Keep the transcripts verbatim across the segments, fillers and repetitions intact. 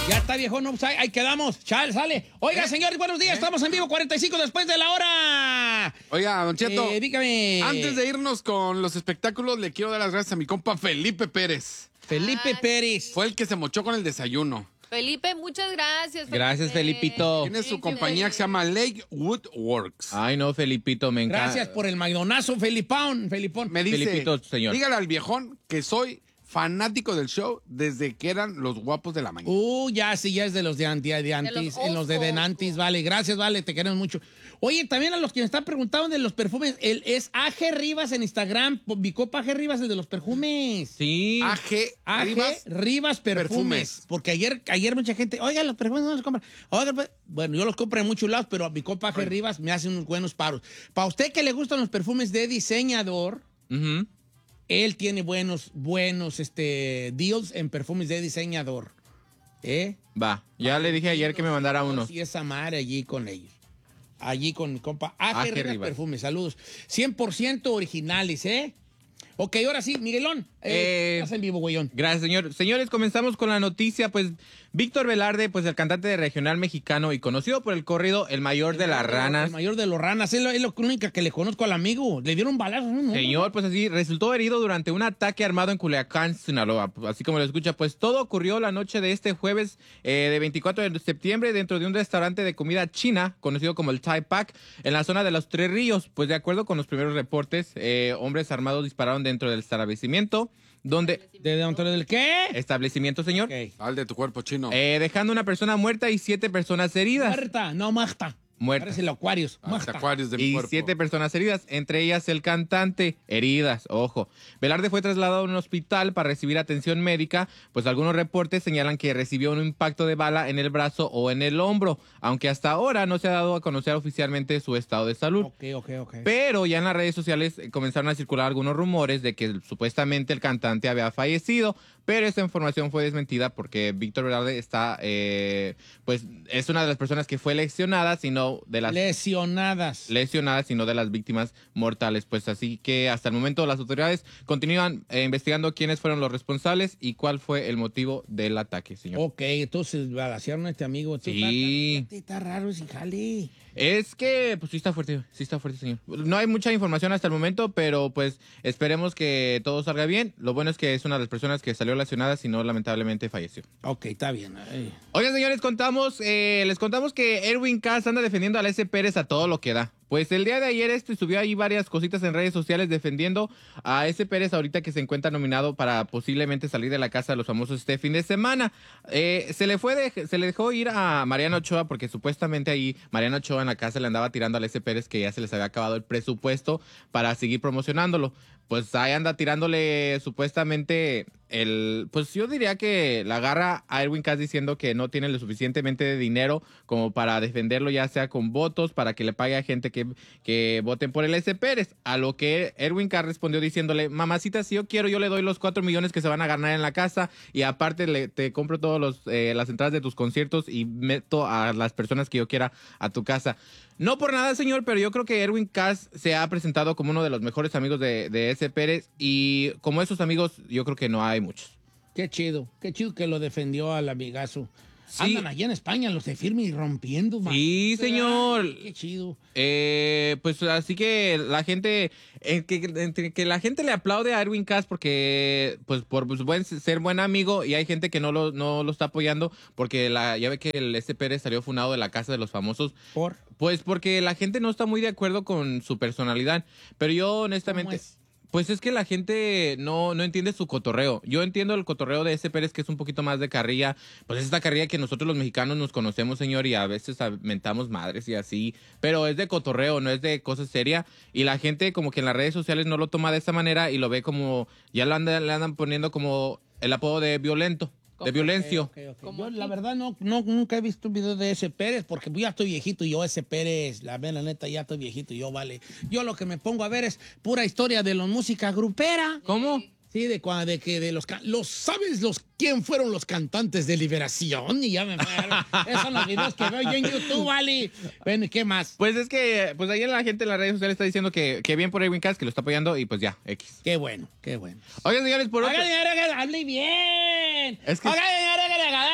Ya está, viejo, no, pues ahí, ahí quedamos. Chale, sale. Oiga, ¿Eh? señores, buenos días. ¿Eh? Estamos en vivo cuarenta y cinco después de la hora. Oiga, Don Cheto. Eh, dígame. Antes de irnos con los espectáculos, le quiero dar las gracias a mi compa Felipe Pérez. Felipe ah, Pérez. Fue el que se mochó con el desayuno. Felipe, muchas gracias. Felipe. Gracias, Felipito. Tiene su compañía que se llama Lakewood Works. Ay, no, Felipito, me encanta. Gracias por el magnonazo, Felipón. Felipón. Me dice, Felipito, señor. dígale al viejón que soy fanático del show desde que eran los guapos de la mañana. Uh, ya, sí, ya es de los de, anti, de Antis, de los en los de Denantis, vale. Gracias, vale, te queremos mucho. Oye, también a los que me están preguntando de los perfumes, el, es A G Rivas en Instagram, mi copa A G Rivas, el de los perfumes. Sí. A G A G Rivas, Rivas perfumes. perfumes. Porque ayer, ayer mucha gente, oiga, los perfumes no los compran. Oiga, pues, bueno, yo los compro en muchos lados, pero mi copa A G Rivas me hace unos buenos paros. Para usted que le gustan los perfumes de diseñador, Uh-huh. él tiene buenos, buenos este, deals en perfumes de diseñador. ¿Eh? Va, ya le dije ayer que me mandara uno. Y esa madre allí con ellos. Allí con mi compa. A G A G Rivas Rivas. Perfumes, saludos. cien por ciento originales, ¿eh? Ok, ahora sí, Miguelón. Eh, Eh, estás en vivo, güeyón. Gracias, señor. Señores, comenzamos con la noticia. Pues Víctor Velarde, pues el cantante de regional mexicano y conocido por el corrido El Mayor de las Ranas. El mayor de los ranas. Es lo, es lo única que le conozco al amigo. Le dieron balazos, ¿no? Señor, pues así, resultó herido durante un ataque armado en Culiacán, Sinaloa. Así como lo escucha, pues todo ocurrió la noche de este jueves eh, de veinticuatro de septiembre dentro de un restaurante de comida china, conocido como el Thai Pack, en la zona de los Tres Ríos. Pues de acuerdo con los primeros reportes, eh, hombres armados dispararon dentro del establecimiento, donde... ¿De dónde del qué? Establecimiento, señor. Ok. Al de tu cuerpo chino. Eh, dejando una persona muerta y siete personas heridas. Muerta, no magta. Muerta. Parece el Aquarius. Hasta Magta. Acuarios de mi Y cuerpo. siete personas heridas, entre ellas el cantante, heridas, ojo. Velarde fue trasladado a un hospital para recibir atención médica, pues algunos reportes señalan que recibió un impacto de bala en el brazo o en el hombro, aunque hasta ahora no se ha dado a conocer oficialmente su estado de salud. Ok, ok, ok. Pero ya en las redes sociales eh, comenzaron a circular algunos rumores de que supuestamente el cantante había fallecido, pero esta información fue desmentida porque Víctor Velarde está, eh, pues es una de las personas que fue lesionada, sino de las Lesionadas. lesionadas, sino de las víctimas mortales. Pues así que hasta el momento las autoridades continúan eh, investigando quiénes fueron los responsables y cuál fue el motivo del ataque, señor. Ok, entonces balacearon a este amigo. Sí. Está, está, está raro ese jale. Es que, pues sí está fuerte, sí está fuerte, señor. No hay mucha información hasta el momento, pero pues esperemos que todo salga bien. Lo bueno es que es una de las personas que salió lesionada, y no lamentablemente falleció. Ok, está bien. Ay. Oigan, señores, contamos, eh, les contamos que Erwin Cass anda defendiendo a la S. Pérez a todo lo que da. Pues el día de ayer este subió ahí varias cositas en redes sociales defendiendo a S. Pérez ahorita que se encuentra nominado para posiblemente salir de la casa de los famosos este fin de semana. Eh, se le fue de, se le dejó ir a Mariano Ochoa porque supuestamente ahí Mariano Ochoa en la casa le andaba tirando a la S. Pérez que ya se les había acabado el presupuesto para seguir promocionándolo. Pues ahí anda tirándole supuestamente el... Pues yo diría que la agarra a Erwin Cass diciendo que no tiene lo suficientemente de dinero como para defenderlo, ya sea con votos, para que le pague a gente que, que voten por el S. Pérez. A lo que Erwin Cass respondió diciéndole, mamacita, si yo quiero, yo le doy los cuatro millones que se van a ganar en la casa y aparte le, te compro todas los eh, las entradas de tus conciertos y meto a las personas que yo quiera a tu casa. No por nada, señor, pero yo creo que Erwin Cass se ha presentado como uno de los mejores amigos de, de S. Pérez y como esos amigos yo creo que no hay muchos. Qué chido, qué chido que lo defendió al amigazo. Sí. Andan allá en España los de firme y rompiendo, man. Sí, señor. Ay, qué chido. Eh, pues así que la gente, eh, que, que, que la gente le aplaude a Erwin Cass porque, pues por pues, buen, ser buen amigo y hay gente que no lo, no lo está apoyando porque la, ya ve que el S. Pérez salió funado de la casa de los famosos. ¿Por? Pues porque la gente no está muy de acuerdo con su personalidad, pero yo honestamente... ¿Cómo es? Pues es que la gente no, no entiende su cotorreo. Yo entiendo el cotorreo de S. Pérez, que es un poquito más de carrilla. Pues es esta carrilla que nosotros los mexicanos nos conocemos, señor, y a veces mentamos madres y así. Pero es de cotorreo, no es de cosa seria. Y la gente como que en las redes sociales no lo toma de esa manera y lo ve como... Ya lo andan, le andan poniendo como el apodo de violento. De violencio. Okay, okay, okay. Yo, la verdad, no, no, nunca he visto un video de S. Pérez porque ya estoy viejito y yo, S. Pérez, la, la neta, ya estoy viejito y yo, vale. Yo lo que me pongo a ver es pura historia de la música grupera. ¿Cómo? Sí, de, de que de los... los ¿Sabes los quién fueron los cantantes de Liberación? Y ya me... Esos son los videos que veo yo en YouTube, vale. Bueno, ¿y qué más? Pues es que, pues ayer la gente en las redes sociales está diciendo que, que bien por Erwin Cass, que lo está apoyando y pues ya, X. Qué bueno, qué bueno. Oigan, señores, por Oigan, otro... señora, que hable bien. Es que- Oigan, señora, que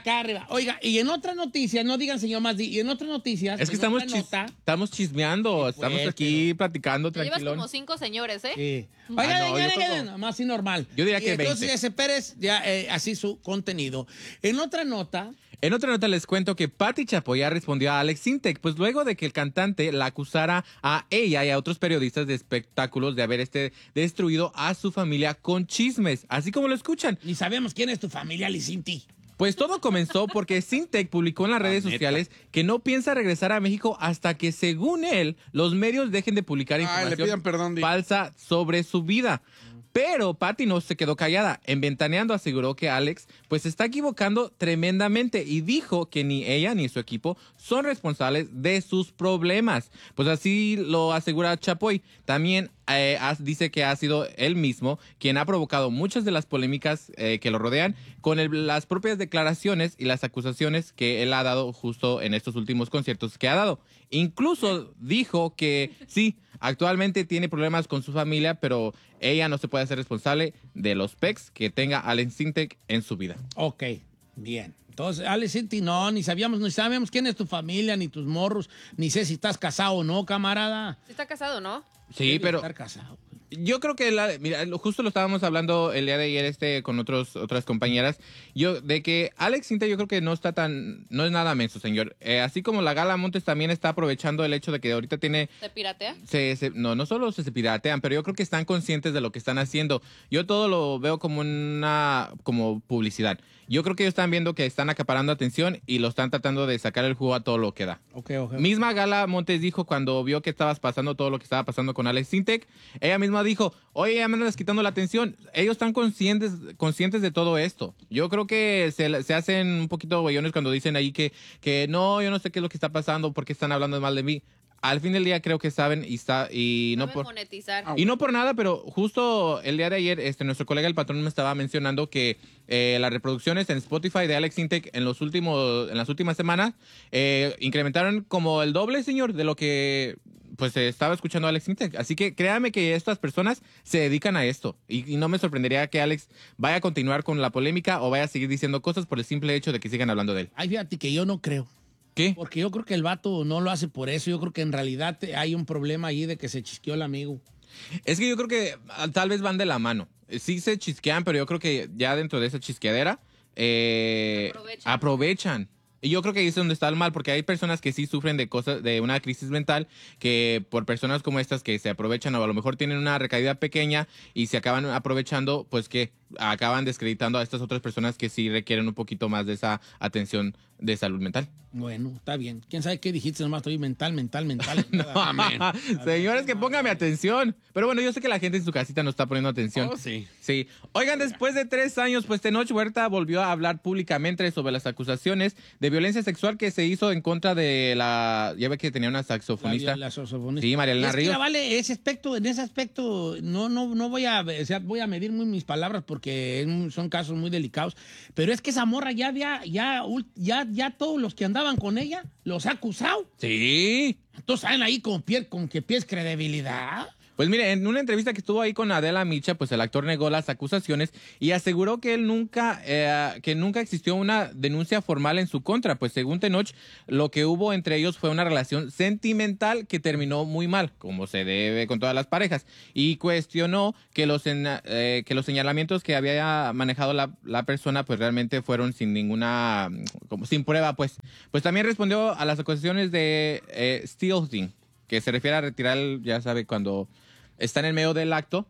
acá arriba. Oiga, y en otras noticias, no digan señor Mazdi, y en otras noticias... Es que en estamos, otra chis- nota, estamos chismeando, Sí, pues, estamos aquí platicando Te llevas tranquilón. como cinco señores, ¿eh? Sí. Oiga, Ah, no, ya, yo ya, creo- ya, más así normal. Yo diría Y que entonces veinte. ese Pérez, ya eh, así su contenido. En otra nota... En otra nota les cuento que Pati Chapoy ya respondió a Alex Sintek, pues luego de que el cantante la acusara a ella y a otros periodistas de espectáculos de haber este destruido a su familia con chismes, así como lo escuchan. Ni sabemos quién es tu familia, Licinti. Pues todo comenzó porque Sintek publicó en las redes sociales que no piensa regresar a México hasta que, según él, los medios dejen de publicar Ay, información le pidan perdón, Di. falsa sobre su vida. Pero Pati no se quedó callada. En Ventaneando aseguró que Alex pues se está equivocando tremendamente y dijo que ni ella ni su equipo son responsables de sus problemas. Pues así lo asegura Chapoy. También eh, has- dice que ha sido él mismo quien ha provocado muchas de las polémicas eh, que lo rodean con el- las propias declaraciones y las acusaciones que él ha dado justo en estos últimos conciertos que ha dado. Incluso dijo que sí, actualmente tiene problemas con su familia, pero ella no se puede hacer responsable de los pecs que tenga Alex Sintek en su vida. Ok, bien. Entonces, Alex Sinti, no, ni sabíamos, ni sabemos quién es tu familia, ni tus morros, ni sé si estás casado o no, camarada. Sí está casado, ¿no? Sí, Debe pero estar casado. yo creo que, la, mira, lo- justo lo estábamos hablando el día de ayer este con otros, otras compañeras, yo de que Alex Sintek yo creo que no está tan, no es nada menso, señor. Eh, así como la Gala Montes también está aprovechando el hecho de que ahorita tiene ¿Se piratea? Se, se- no, no solo se, se piratean, pero yo creo que están conscientes de lo que están haciendo. Yo todo lo veo como una como publicidad. Yo creo que ellos están viendo que están acaparando atención y lo están tratando de sacar el jugo a todo lo que da. Ok, ok. Misma Gala Montes dijo cuando vio que estabas pasando todo lo que estaba pasando con Alex Sintek, ella misma dijo, oye, ya me andas quitando la atención. Ellos están conscientes, conscientes de todo esto. Yo creo que se, se hacen un poquito güeyones cuando dicen ahí que, que no, yo no sé qué es lo que está pasando, porque están hablando mal de mí. Al fin del día creo que saben y está y no Saben por monetizar. y no por nada, pero justo el día de ayer este nuestro colega el patrón me estaba mencionando que eh, las reproducciones en Spotify de Alex Sintek en los últimos en las últimas semanas eh, incrementaron como el doble, señor, de lo que pues se estaba escuchando Alex Sintek. Así que créame que estas personas se dedican a esto y, y no me sorprendería que Alex vaya a continuar con la polémica o vaya a seguir diciendo cosas por el simple hecho de que sigan hablando de él. Ay, fíjate que yo no creo. ¿Qué? Porque yo creo que el vato no lo hace por eso. Yo creo que en realidad te- hay un problema ahí de que se chisqueó el amigo. Es que yo creo que ah, tal vez van de la mano. Eh, Sí se chisquean, pero yo creo que ya dentro de esa chisqueadera eh, Aprovechan. aprovechan. Y yo creo que ahí es donde está el mal, porque hay personas que sí sufren de cosas, de una crisis mental, que por personas como estas que se aprovechan o a lo mejor tienen una recaída pequeña y se acaban aprovechando, pues que acaban descreditando a estas otras personas que sí requieren un poquito más de esa atención de salud mental. Bueno, está bien. ¿Quién sabe qué dijiste? Nomás estoy mental, mental, mental. Nada. Amén. Señores, que póngame atención. Pero bueno, yo sé que la gente en su casita no está poniendo atención. Oh, sí. Sí. Oigan, después de tres años, pues Tenoch Huerta volvió a hablar públicamente sobre las acusaciones de violencia sexual que se hizo en contra de la... Ya ve que tenía una saxofonista. La, la saxofonista. Sí, María Elena Es que, Ríos. mira, vale, ese aspecto, en ese aspecto, no, no, no voy a, o sea, voy a medir muy mis palabras porque es un- son casos muy delicados. Pero es que esa morra ya había, ya, ul- ya, ya todos los que andaban con ella los ha acusado. Sí. Entonces salen ahí con pie, con que pies credibilidad. Pues mire, en una entrevista que estuvo ahí con Adela Micha, pues el actor negó las acusaciones y aseguró que él nunca, eh, que nunca existió una denuncia formal en su contra. Pues según Tenoch, lo que hubo entre ellos fue una relación sentimental que terminó muy mal, como se debe con todas las parejas. Y cuestionó que los, en- eh, que los señalamientos que había manejado la, la persona, pues realmente fueron sin ninguna, como sin prueba, pues. Pues también respondió a las acusaciones de eh, stealing, que se refiere a retirar, el- ya sabe, cuando está en el medio del acto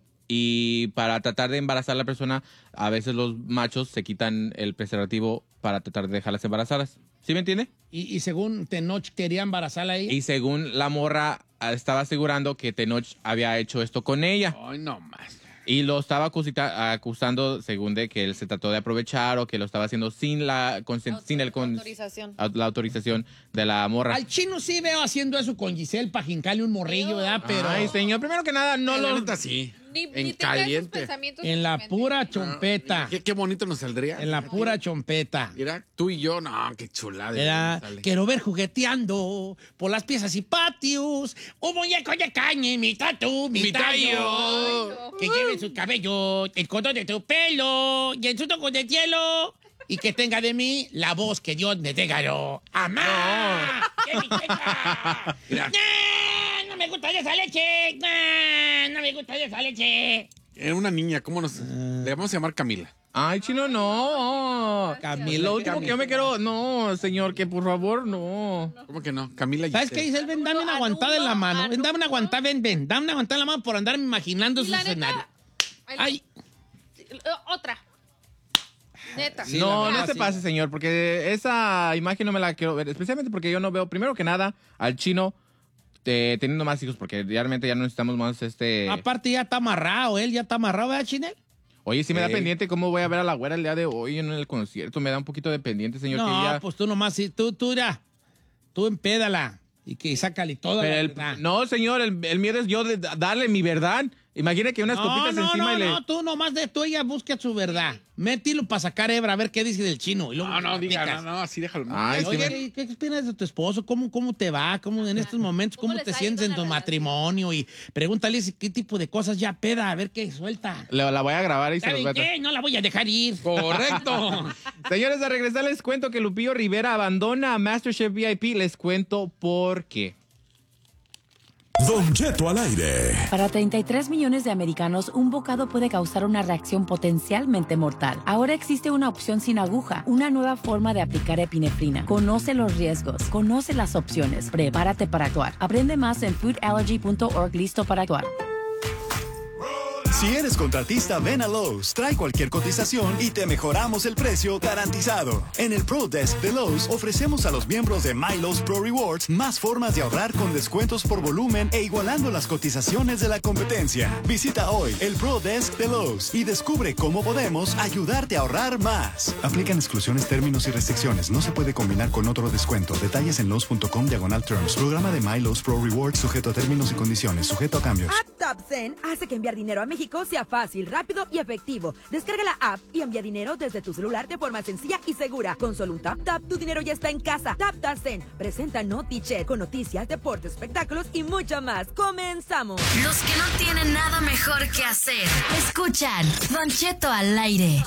y para tratar de embarazar a la persona, a veces los machos se quitan el preservativo para tratar de dejarlas embarazadas. ¿Sí me entiende? Y, y según Tenoch quería embarazarla a ella. Y según la morra, ah, estaba asegurando que Tenoch había hecho esto con ella. Ay, no más. Y lo estaba acusita- acusando, según de que él se trató de aprovechar o que lo estaba haciendo sin la consen- sin el con- Autorización. au- la autorización de la morra. Al chino sí veo haciendo eso con Giselle para jincarle un morrillo, ¿verdad? Pero Ay, señor, primero que nada, no No, la lo... neta sí. Ni, ni En te traes sus caliente. pensamientos en la mente. pura chompeta. Qué, qué bonito nos saldría. En la pura chompeta. Mira, tú y yo, no, qué chulada. Era, Sale. quiero ver jugueteando por las piezas y patios. Un muñeco de caña, mitad tú, mitad, Mitad yo. yo. Que lleve su cabello, el condón de tu pelo y el susto con el hielo. y que tenga de mí la voz que Dios me regaló. ¡Amá! ¡Qué mi chica! ¡No, no me gusta esa leche! ¡No, no me gusta esa leche! Era una niña, ¿cómo nos...? Le vamos a llamar Camila. Ay, Chino, no. Camila. Lo último que yo me quiero... No, señor, que por favor, no. ¿Cómo que no? Camila ¿Sabes qué dice él? Ven, dame una aguantada en la mano. Ven, dame una aguantada, ven, ven. Dame una aguantada en la mano por andarme imaginando Y ese la neta, escenario. Ay. Otra. Neta. Sí, no, la no verdad, se sí. pase, señor, porque esa imagen no me la quiero ver. Especialmente porque yo no veo, primero que nada, al Chino eh, teniendo más hijos, porque realmente ya no necesitamos más este... Aparte ya está amarrado, él ya está amarrado, ¿verdad, Chinel? Oye, sí me da Ey. pendiente cómo voy a ver a la güera el día de hoy en el concierto. Me da un poquito de pendiente, señor. No, que ya... pues tú nomás, sí, tú, tú, ya, tú empédala y que sácale toda Pero la el- verdad. no, señor, el, el miedo es yo de darle mi verdad. Imagina que unas No, copitas no, encima no, y le... no, tú nomás de tú ella busca su verdad. Métilo para sacar hebra, a ver qué dice del Chino. Y luego No, no, diga, platicas. no, no, así déjalo. No. Ay, sí Oye, me- ¿qué, qué opinas de tu esposo? ¿Cómo, cómo te va? ¿Cómo en estos momentos? ¿Cómo ¿Cómo, les te ha sientes ido en en tu la matrimonio? Y pregúntale si- qué tipo de cosas ya peda, a ver qué suelta. La, la voy a grabar y se los voy ¿Saben a... qué? No la voy a dejar ir. Correcto. Señores, a regresar les cuento que Lupillo Rivera abandona a MasterChef V I P. Les cuento por qué. Don Cheto al aire. Para treinta y tres millones de americanos, un bocado puede causar una reacción potencialmente mortal. Ahora existe una opción sin aguja, una nueva forma de aplicar epinefrina. Conoce los riesgos, conoce las opciones, prepárate para actuar. Aprende más en food allergy punto org. Listo para actuar. Si eres contratista, ven a Lowe's, trae cualquier cotización y te mejoramos el precio garantizado. En el Pro Desk de Lowe's ofrecemos a los miembros de My Lowe's Pro Rewards más formas de ahorrar con descuentos por volumen e igualando las cotizaciones de la competencia. Visita hoy el Pro Desk de Lowe's y descubre cómo podemos ayudarte a ahorrar más. Aplican exclusiones, términos y restricciones. No se puede combinar con otro descuento. Detalles en Lowe's punto com diagonal terms. Programa de My Lowe's Pro Rewards sujeto a términos y condiciones. Sujeto a cambios. TapTapSend hace que enviar dinero a México sea fácil, rápido y efectivo. Descarga la app y envía dinero desde tu celular de forma sencilla y segura. Con solo un tap tap, tu dinero ya está en casa. TapTapSend presenta NotiChat con noticias, deportes, espectáculos y mucho más. ¡Comenzamos! Los que no tienen nada mejor que hacer. Escuchan Don Cheto al aire.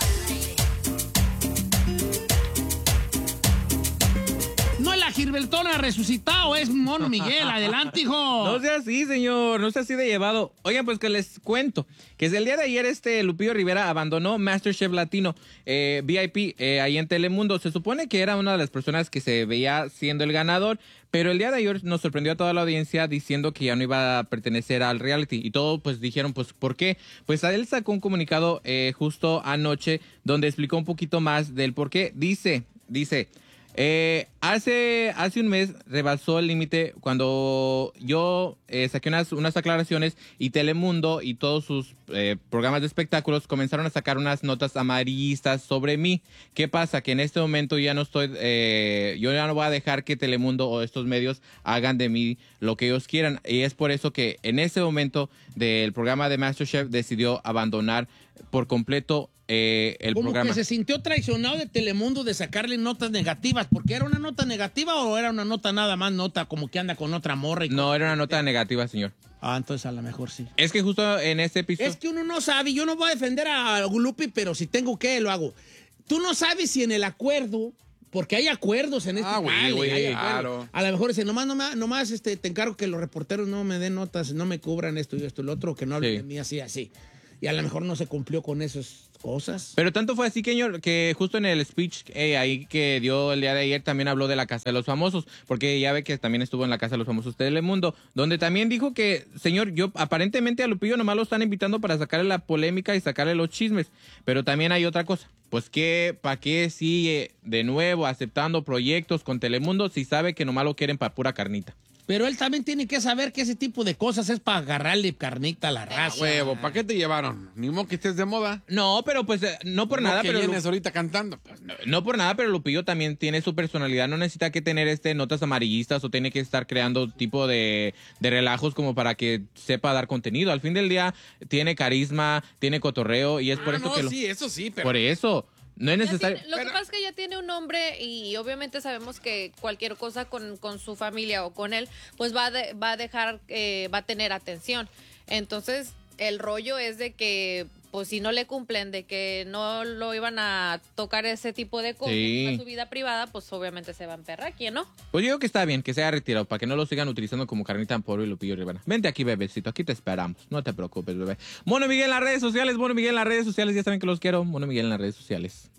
No es la Gilbertona resucitado, es Mono Miguel. Adelante, hijo. No sea así, señor, no sea así de llevado. Oigan, pues que les cuento que desde el día de ayer este Lupillo Rivera abandonó MasterChef Latino eh, V I P eh, ahí en Telemundo. Se supone que era una de las personas que se veía siendo el ganador, pero el día de ayer nos sorprendió a toda la audiencia diciendo que ya no iba a pertenecer al reality. Y todos pues dijeron, pues, ¿por qué? Pues a él sacó un comunicado eh, justo anoche donde explicó un poquito más del por qué. Dice, dice... Eh, hace, hace un mes rebasó el límite cuando yo eh, saqué unas, unas aclaraciones y Telemundo y todos sus eh, programas de espectáculos comenzaron a sacar unas notas amarillistas sobre mí. ¿Qué pasa? Que en este momento ya no estoy, eh, yo ya no voy a dejar que Telemundo o estos medios hagan de mí lo que ellos quieran. Y es por eso que en ese momento del programa de MasterChef decidió abandonar por completo eh, el Como programa. que se sintió traicionado de Telemundo de sacarle notas negativas, porque era una nota negativa o era una nota nada más nota como que anda con otra morra. Y No, era una nota negativa, señor. Ah, entonces a lo mejor sí. Es que justo en este episodio... Es que uno no sabe, yo no voy a defender a Lupi, pero si tengo que, lo hago. Tú no sabes si en el acuerdo, porque hay acuerdos en este Ah, güey, jale, güey, hay acuerdos. claro. A lo mejor dice, nomás, nomás, nomás este, te encargo que los reporteros no me den notas, no me cubran esto y esto y lo otro, que no hablen Sí. de mí así, así. Y a lo mejor no se cumplió con esas cosas. Pero tanto fue así, que, que justo en el speech eh, ahí que dio el día de ayer también habló de la Casa de los Famosos, porque ya ve que también estuvo en la Casa de los Famosos de Telemundo, donde también dijo que, señor, yo aparentemente a Lupillo nomás lo están invitando para sacarle la polémica y sacarle los chismes, pero también hay otra cosa. Pues que, ¿para qué sigue de nuevo aceptando proyectos con Telemundo si sabe que nomás lo quieren para pura carnita? Pero él también tiene que saber que ese tipo de cosas es para agarrarle carnita a la raza. Huevo, ¿para qué te llevaron? Ni modo que estés de moda. No, pero pues eh, no por No nada, que pero... vienes Lu- ahorita cantando. Pues, no. No por nada, pero Lupillo también tiene su personalidad. No necesita que tener este notas amarillistas o tiene que estar creando tipo de, de relajos como para que sepa dar contenido. Al fin del día tiene carisma, tiene cotorreo y es por Ah, eso no, que lo- sí, eso sí, pero... por eso no es Ya necesario. tiene- lo Pero- que pasa es que ya tiene un nombre y obviamente sabemos que cualquier cosa con, con su familia o con él, pues va, de- va a dejar, eh, va a tener atención. Entonces, el rollo es de que pues si no le cumplen de que no lo iban a tocar ese tipo de cosas Sí. a su vida privada, pues obviamente se va a emperrar, ¿quién no? Pues yo digo que está bien que se haya retirado para que no lo sigan utilizando como carnita en polvo y Lupillo Rivera. Vente aquí, bebecito, aquí te esperamos. No te preocupes, bebé. Mono Miguel en las redes sociales, Mono Miguel en las redes sociales, ya saben que los quiero. Mono Miguel en las redes sociales.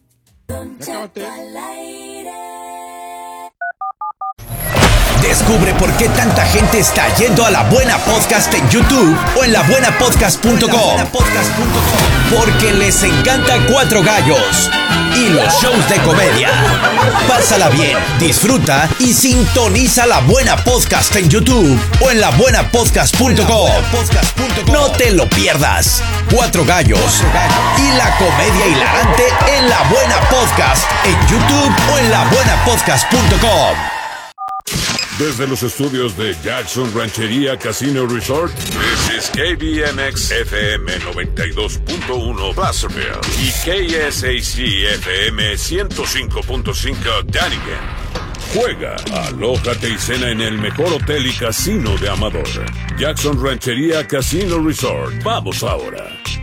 Descubre por qué tanta gente está yendo a La Buena Podcast en YouTube o en la buena podcast punto com. Porque les encanta Cuatro Gallos y los shows de comedia. Pásala bien, disfruta y sintoniza La Buena Podcast en YouTube o en la buena podcast punto com. No te lo pierdas. Cuatro Gallos y la comedia hilarante en La Buena Podcast en YouTube o en la buena podcast punto com. Desde los estudios de Jackson Ranchería Casino Resort, this is K B M X F M noventa y dos punto uno Placerville y K S A C F M ciento cinco punto cinco Dunnigan. Juega, alójate y cena en el mejor hotel y casino de Amador. Jackson Ranchería Casino Resort. Vamos ahora.